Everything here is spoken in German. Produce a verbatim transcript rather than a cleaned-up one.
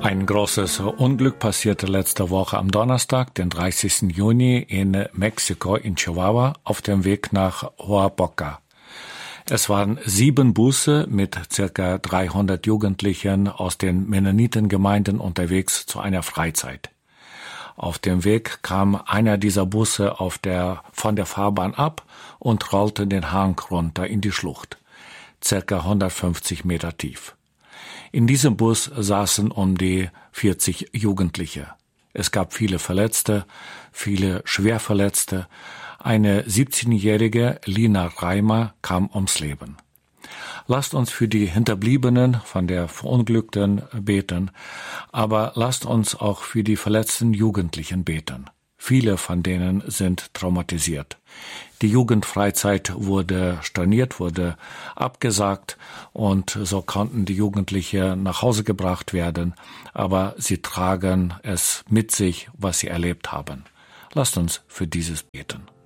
Ein großes Unglück passierte letzte Woche am Donnerstag, den dreißigsten Juni in Mexiko in Chihuahua auf dem Weg nach Oaxaca. Es waren sieben Busse mit circa dreihundert Jugendlichen aus den Mennonitengemeinden unterwegs zu einer Freizeit. Auf dem Weg kam einer dieser Busse auf der, von der Fahrbahn ab und rollte den Hang runter in die Schlucht, circa hundertfünfzig Meter tief. In diesem Bus saßen um die vierzig Jugendliche. Es gab viele Verletzte, viele Schwerverletzte. Eine siebzehnjährige Lina Reimer kam ums Leben. Lasst uns für die Hinterbliebenen von der Verunglückten beten, aber lasst uns auch für die verletzten Jugendlichen beten. Viele von denen sind traumatisiert. Die Jugendfreizeit wurde storniert, wurde abgesagt und so konnten die Jugendlichen nach Hause gebracht werden, aber sie tragen es mit sich, was sie erlebt haben. Lasst uns für dieses beten.